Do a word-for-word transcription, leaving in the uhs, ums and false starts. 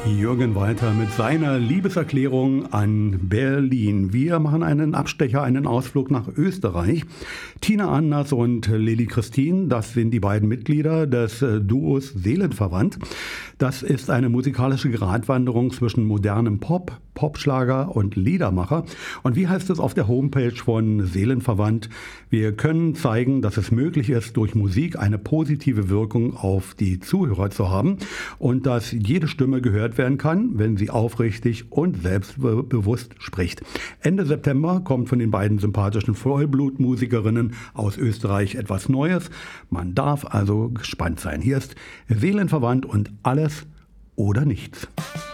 Jürgen Walter mit seiner Liebeserklärung an Berlin. Wir machen einen Abstecher, einen Ausflug nach Österreich. Tina Anders und Lili Christine, das sind die beiden Mitglieder des Duos Seelenverwandt. Das ist eine musikalische Gratwanderung zwischen modernem Pop, Popschlager und Liedermacher. Und wie heißt es auf der Homepage von Seelenverwandt? Wir können zeigen, dass es möglich ist, durch Musik eine positive Wirkung auf die Zuhörer zu haben und dass jede Stimme gehört werden kann, wenn sie aufrichtig und selbstbewusst spricht. Ende September kommt von den beiden sympathischen Vollblutmusikerinnen aus Österreich etwas Neues. Man darf also gespannt sein. Hier ist Seelenverwandt und alles oder nichts.